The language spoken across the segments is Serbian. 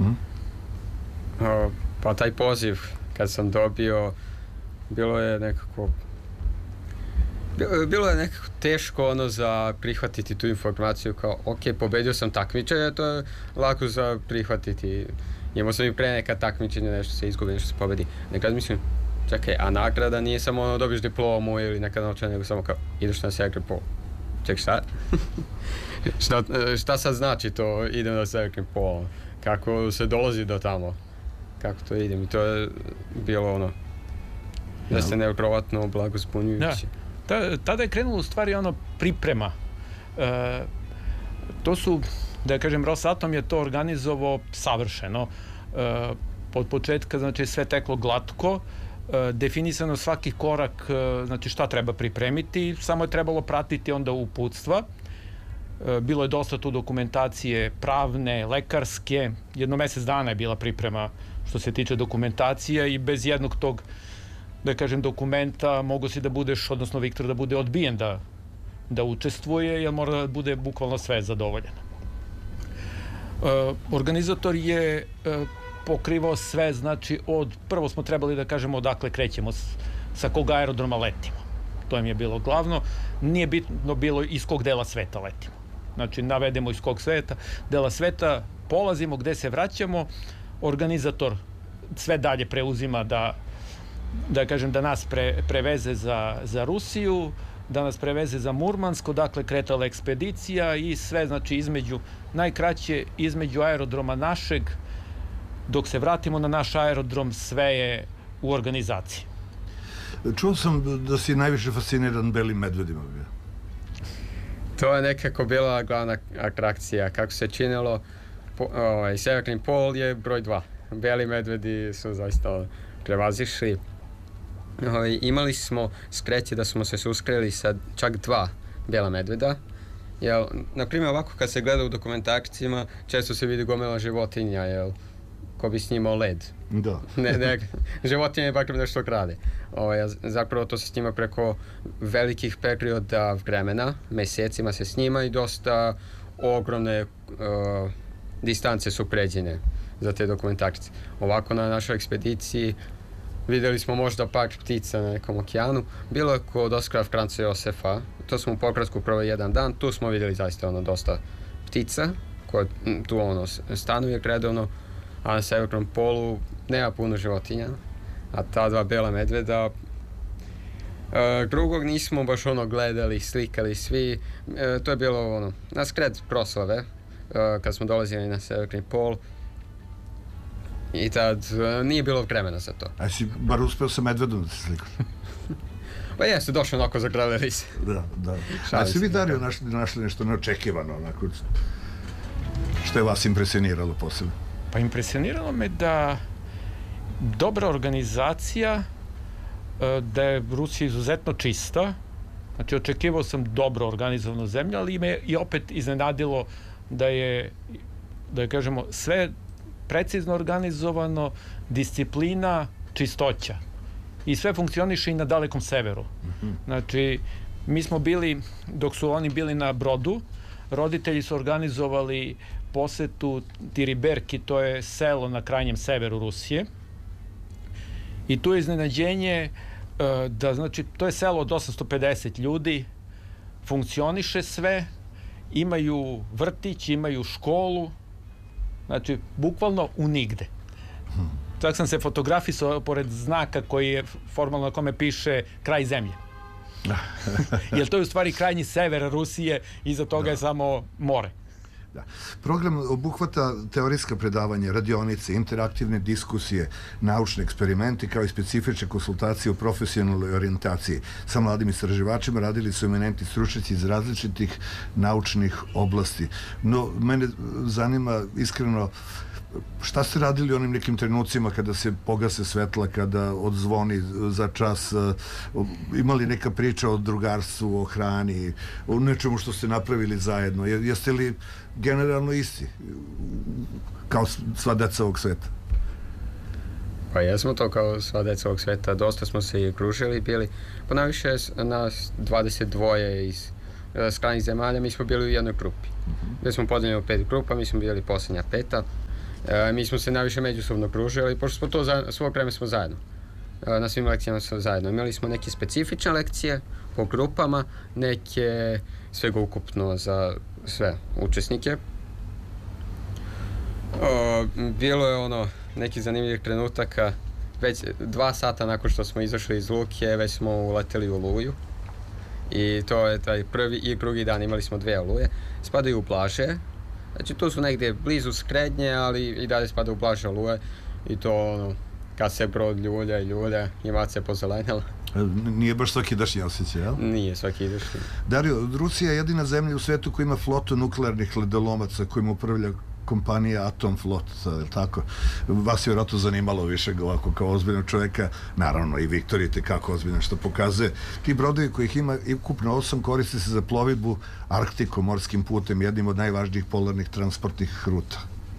Pa taj poziv kad sam dobio, bilo je nekako teško za prihvatiti tu informaciju, kao ok, pobedio sam takmičenje, to je lako za prihvatiti. Imao sam i pre neka takmičenja, nešto se izgubi, nešto se pobedi. Nekad mislim, čekaj, a nagrada nije samo dobiš diplomu ili neka novčana, nego samo kao ideš na Selekni Pol. Ček, šta? Šta sad znači to idem na Selekni Pol? Kako se dolazi do tamo? Kako to idem? I to je bilo da se nevjerovatno blago zbunjujući. Tada je krenulo u stvari priprema. To su, da kažem, Rosatom je to organizovao savršeno. Od početka, znači, sve teklo glatko, definisano svaki korak, znači šta treba pripremiti, samo je trebalo pratiti onda uputstva. Bilo je dosta tu dokumentacije pravne, lekarske, jedno mesec dana je bila priprema što se tiče dokumentacije i bez jednog tog, da kažem, dokumenta mogo si da budeš, odnosno Viktor da bude odbijen da učestvuje, jer mora da bude bukvalno sve zadovoljeno. Organizator je pokrivao sve, znači prvo smo trebali da kažemo odakle krećemo, sa kog aerodroma letimo. To im je bilo glavno. Nije bitno bilo iz kog dela sveta letimo. Znači, navedemo iz kog dela sveta polazimo, gde se vraćamo, organizator sve dalje preuzima da kažem, da nas preveze za Rusiju, da nas preveze za Murmansko, dakle kretala ekspedicija i sve, znači, najkraće između aerodroma našeg, dok se vratimo na naš aerodrom, sve je u organizaciji. Čuo sam da si najviše fasciniran belim medvedima. To je nekako bila glavna atrakcija. Kako se činilo, Severni pol je broj 2. Beli medvedi su zaista prevazišli. Imali smo skreće da smo se susreli sa čak 2 bela medveda. Na primjer, ovako kad se gleda u dokumentarcima, često se vidi gomila životinja, ko bi snimao led. Da. Životinje bakar nešto krade. Zapravo to se snima preko velikih perioda vremena, mesecima se snima i dosta ogromne distance su pređene za te dokumentarce. Ovako na našoj ekspediciji videli smo možda par ptica na nekom okeanu. Bilo je kod Oskara Franca Josefa, to smo u pokratku proveli jedan dan, tu smo videli zaista dosta ptica, koje tu stanuje redovno, a na Severnom polu nema puno životinja, a ta 2 bela medveda, drugog nismo baš gledali, slikali svi, to je bilo na skred proslave, kad smo dolazili na Severni pol, i tad nije bilo vremena za to. A si bar uspeo sa medvedom da se slikaš? Pa jeste, došlo onako zagradili se. Da. A si vi, Dario, našli nešto neočekivano, onako, što je vas impresioniralo posebno? Pa impresioniralo me da dobra organizacija, da je Rusija izuzetno čista, znači očekivao sam dobro organizovanu zemlju, ali me i opet iznenadilo da je, da kažemo, sve precizno organizovano, disciplina, čistoća. I sve funkcioniše i na dalekom severu. Znači, mi smo bili, dok su oni bili na brodu, roditelji su organizovali posetu Tiriberki, to je selo na krajnjem severu Rusije. I tu je iznenađenje da, znači, to je selo od 850 ljudi, funkcioniše sve, imaju vrtić, imaju školu, znači, bukvalno u nigde. Tako sam se fotografisao pored znaka koji je formalno na kome piše kraj zemlje. Jer to je u stvari krajnji sever Rusije, iza toga je samo more. Da. Program obuhvata teorijska predavanja, radionice, interaktivne diskusije, naučne eksperimenti kao i specifične konsultacije u profesionalnoj orijentaciji. Sa mladim istraživačima radili su eminentni stručnjaci iz različitih naučnih oblasti. No, mene zanima iskreno šta ste radili u onim nekim trenucima kada se pogase svetla, kada odzvoni za čas, imali neka priča o drugarstvu, o hrani, o nečemu što ste napravili zajedno? Jeste li generalno isti kao sva deca ovog sveta? Pa jesmo to kao sva deca ovog sveta, dosta smo se i kružili bili, pa najviše nas 22 iz stranih zemalja, mi smo bili u jednoj grupi. Gde smo podeljeni u 5 grupa, mi smo bili posljednja 5. Mi smo se najviše međusobno pružili, pošto smo to svo vreme smo zajedno. Na svim lekcijama smo zajedno. Imali smo neke specifične lekcije po grupama, neke svega ukupno za sve učesnike. Bilo je nekih zanimljivih trenutaka, već 2 sata nakon što smo izašli iz luke, već smo uleteli u oluju. I to je taj prvi i drugi dan, imali smo 2 oluje. Spadaju u blaže, znači tu su negdje blizu Skrednje, ali i dalje spadaju u blaže oluje. I to kad se brod ljulja i mat se pozelenjala. Nije baš svaki dašnji osjećaj, jel? Nije svaki dašnji. Dario, Rusija je jedina zemlja u svetu koja ima flotu nuklearnih ledolomaca kojim upravlja kompanija Atomflot, tako? Vas je vjerojatno zanimalo više ovako kao ozbiljnog čovjeka, naravno i Viktor je tekako ozbiljno, što pokazuje. Ti brodovi kojih ima ukupno 8 koriste se za plovidbu Arktikom, morskim putem, jednim od najvažnijih polarnih transportnih ruta.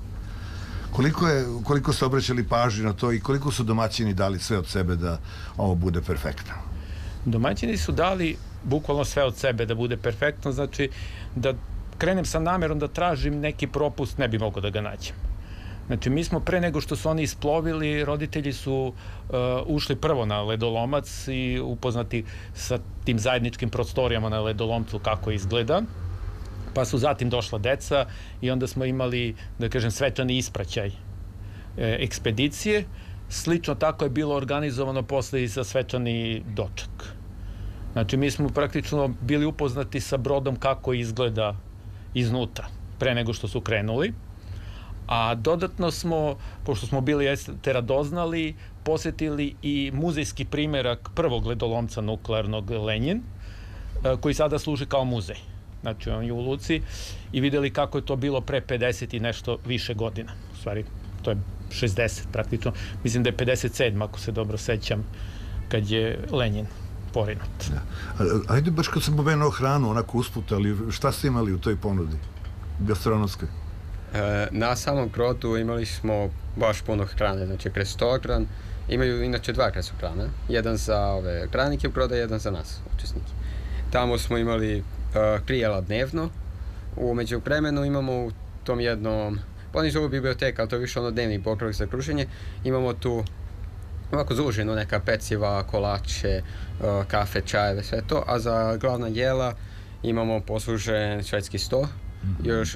Koliko ste obraćali pažnju na to i koliko su domaćini dali sve od sebe da ovo bude perfektno? Domaćini su dali bukvalno sve od sebe da bude perfektno, znači da krenem sa namerom da tražim neki propust, ne bi mogao da ga nađem. Znači, mi smo pre nego što su oni isplovili, roditelji su ušli prvo na ledolomac i upoznati sa tim zajedničkim prostorijama na ledolomcu kako izgleda, pa su zatim došla deca i onda smo imali, da kažem, svečani ispraćaj ekspedicije. Slično tako je bilo organizovano posle i za svečani doček. Znači, mi smo praktično bili upoznati sa brodom kako izgleda iznutra, pre nego što su krenuli. A dodatno smo, pošto smo bili radoznali, posjetili i muzejski primerak prvog ledolomca nuklearnog Lenjin, koji sada služi kao muzej. Znači, on je u luci i videli kako je to bilo pre 50 i nešto više godina. U stvari, to je 60 praktično. Mislim da je 57, ako se dobro sećam, kad je Lenjin porinut. Ajde, baš kad sam pomenuo hranu, onako usput, ali šta ste imali u toj ponudi gastronomskoj? Na samom brodu imali smo baš puno hrane, znači krestogran, imaju inače 2 krestograna, jedan za ove granike broda, jedan za nas, učesnike. Tamo smo imali 3 jela dnevno, u međuvremenu imamo u tom jednom, oni zovu biblioteka, ali to je više dnevni boravak za kruženje, imamo tu ovako zluženo neka peciva, kolače, kafe, čajeve, sve to, a za glavna jela imamo poslužen švedski sto, još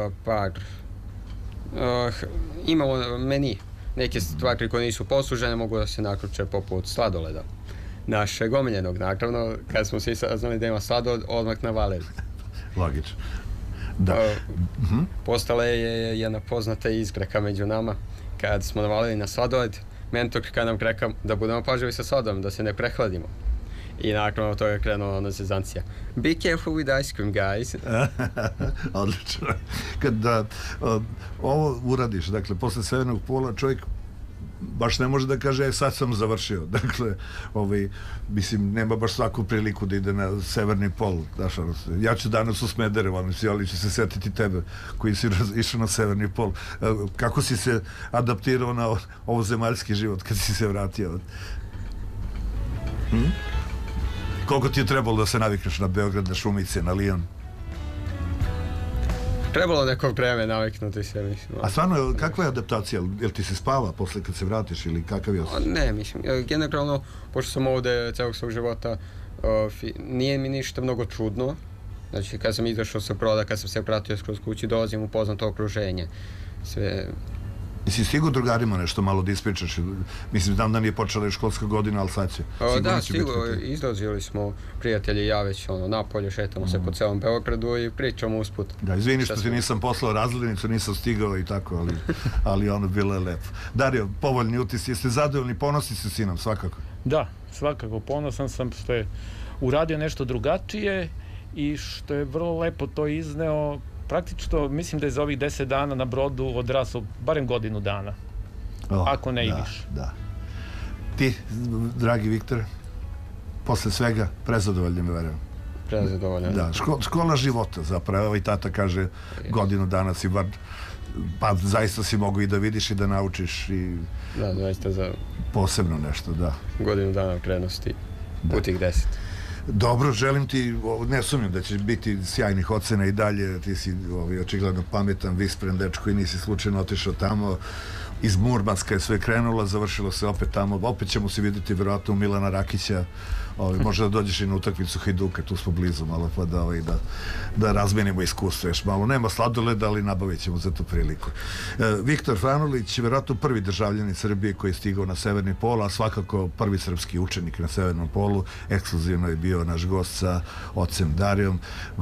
imamo meni, neke stvari koje nisu poslužene mogu da se nakruče poput sladoleda. Našeg omiljenog, naravno, kad smo svi saznali da ima sladoled, odmah navalili. Logično. Da. Postala je jedna poznata izgreka među nama, kad smo navalili na sladoled, mentor kad nam rekao da budemo pažljivi sa sladom, da se ne prehladimo. I nakon toga je krenula ona zezancija. Be careful with ice cream, guys. Odlično. Kada ovo uradiš, dakle, posle severnog pola, čovjek baš ne može da kaže, sad sam završio. Dakle, mislim, nema baš svaku priliku da ide na severni pol. Ja ću danas u Smederevu, ali ću se setiti tebe koji si išao na severni pol. Kako si se adaptirao na ovo zemaljski život kad si se vratio? Koliko ti je trebalo da se navikneš na Beograd, na Šumice, na Lijon? Trebalo neko vreme naviknuti se, mislim. A stvarno, kakva je adaptacija? Jel ti se spava posle kad se vratiš ili kakav je osjećaj? Ne, mislim, generalno, pošto sam ovde celog svog života, nije mi ništa mnogo čudno. Znači, kad sam izašao sa broda, kad sam se vratio skroz kući, dolazim u poznato okruženje. Sve... Jesi stigao drugarima nešto malo da ispričaš? Mislim, znam da nije počela školska godina, ali sad će. Da, stiglo, izlazili smo, prijatelji i ja već napolje, šetamo se po celom Beogradu i pričamo usput. Da, izvini što ti nisam poslao razglednicu, nisam stigao i tako, ali bilo je lepo. Dario, povoljni utis, jeste zadovoljni, ponosni se sinom, svakako? Da, svakako, ponosan sam što je uradio nešto drugačije i što je vrlo lepo to izneo. Praktično, mislim da je za ovih 10 dana na brodu odrasao barem godinu dana, ako ne i više. Da. Ti, dragi Viktor, posle svega, prezadovoljan, verujem. Prezadovoljan. Da, škola života, zapravo, ovaj tata kaže, godinu dana si bar, pa zaista si mogu i da vidiš i da naučiš i... Da, zaista za... Posebno nešto, da. Godinu dana krenosti, putih 10. Dobro, želim ti, ne sumnjam da će biti sjajnih ocena i dalje, ti si očigledno pametan, vispren dečko i nisi slučajno otišao tamo. Iz Murmanska je sve krenulo, završilo se opet tamo, opet ćemo se vidjeti vjerojatno u Milana Rakića, možda da dođeš i na utakmicu Hajduka, tu smo blizu malo, pa da razmenimo iskustvo još malo. Nema sladoleda, ali nabavit ćemo za tu priliku. Viktor Franulić, vjerojatno prvi državljanin Srbije koji je stigao na Severni pol, a svakako prvi srpski učenik na Severnom polu, ekskluzivno je bio naš gost sa ocem Darijom.